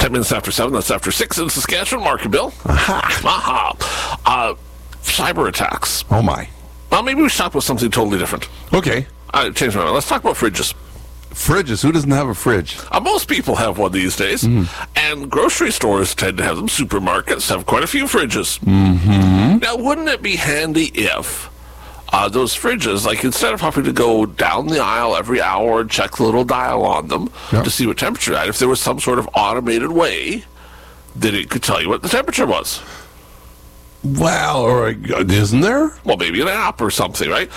10 minutes after 7, that's after 6 in Saskatchewan. Mark and Bill. Cyber attacks. Oh, my. Well, maybe we should talk about something totally different. Okay. I changed my mind. Let's talk about fridges. Fridges. Who doesn't have a fridge? Most people have one these days, and grocery stores tend to have them. Supermarkets have quite a few fridges. Mm-hmm. Now, wouldn't it be handy if those fridges, like instead of having to go down the aisle every hour and check the little dial on them to see what temperature at, if there was some sort of automated way that it could tell you what the temperature was? Well, or isn't there? Well, maybe an app or something, right?